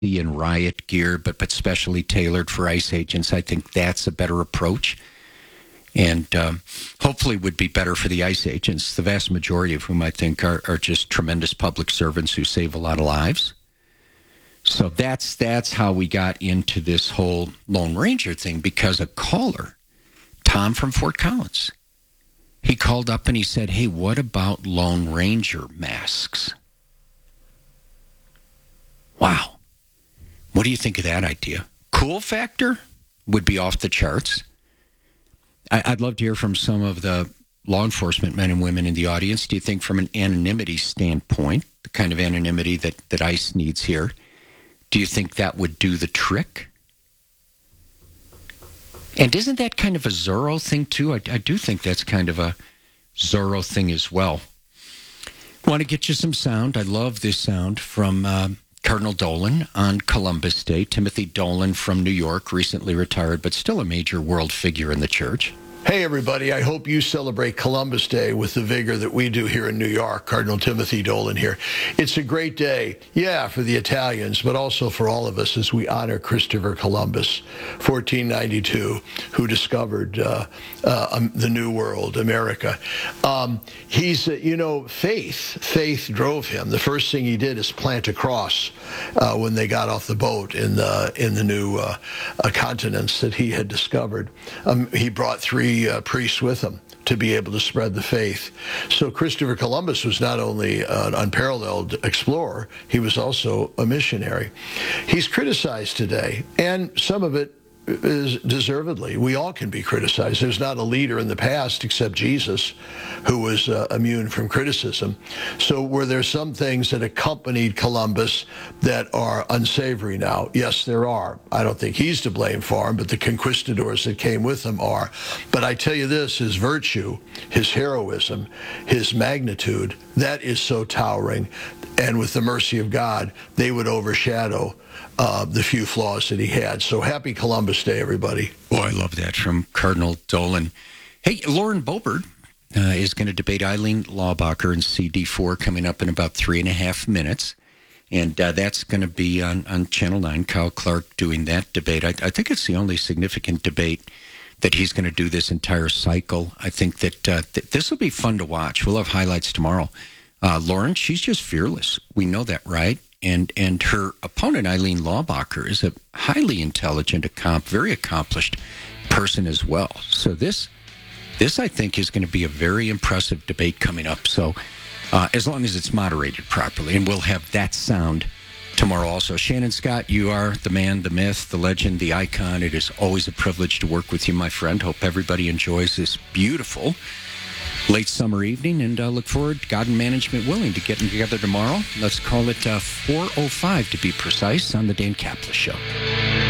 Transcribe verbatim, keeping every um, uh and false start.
and riot gear, but but specially tailored for ICE agents. I think that's a better approach, and um, hopefully would be better for the ICE agents, the vast majority of whom I think are, are just tremendous public servants who save a lot of lives. So that's that's how we got into this whole Lone Ranger thing, because a caller, Tom from Fort Collins, he called up and he said, hey, what about Lone Ranger masks? Wow. What do you think of that idea? Cool factor would be off the charts. I, I'd love to hear from some of the law enforcement men and women in the audience. Do you think from an anonymity standpoint, the kind of anonymity that, that ICE needs here, do you think that would do the trick? And isn't that kind of a Zorro thing, too? I, I do think that's kind of a Zorro thing as well. Want to get you some sound. I love this sound from uh, Cardinal Dolan on Columbus Day. Timothy Dolan from New York, recently retired, but still a major world figure in the church. Hey, everybody. I hope you celebrate Columbus Day with the vigor that we do here in New York. Cardinal Timothy Dolan here. It's a great day, yeah, for the Italians, but also for all of us as we honor Christopher Columbus, fourteen ninety-two, who discovered uh, uh, um, the New World, America. Um, he's, uh, you know, faith, faith drove him. The first thing he did is plant a cross uh, when they got off the boat in the, in the new uh, uh, continents that he had discovered. Um, he brought three Uh, priests with him to be able to spread the faith. So Christopher Columbus was not only an unparalleled explorer, he was also a missionary. He's criticized today, and some of it is deservedly. We all can be criticized. There's not a leader in the past except Jesus who was uh, immune from criticism. So were there some things that accompanied Columbus that are unsavory now? Yes, there are. I don't think he's to blame for them, but the conquistadors that came with him are. But I tell you this, his virtue, his heroism, his magnitude, that is so towering. And with the mercy of God, they would overshadow uh, the few flaws that he had. So happy Columbus Day, everybody. Boy, I love that from Cardinal Dolan. Hey, Lauren Boebert uh, is going to debate Eileen Laubacher in C D four coming up in about three and a half minutes. And uh, that's going to be on, on Channel nine, Kyle Clark doing that debate. I, I think it's the only significant debate that he's going to do this entire cycle. I think that uh, th- this will be fun to watch. We'll have highlights tomorrow. Uh, Lauren, she's just fearless. We know that, right? And and her opponent, Eileen Laubacher, is a highly intelligent, accom- very accomplished person as well. So this, this I think, is going to be a very impressive debate coming up. So uh, as long as it's moderated properly, and we'll have that sound tomorrow also. Shannon Scott, you are the man, the myth, the legend, the icon. It is always a privilege to work with you, my friend. Hope everybody enjoys this beautiful late summer evening, and uh, look forward, God and management willing, to getting together tomorrow. Let's call it uh, four oh five to be precise on the Dan Caplis Show.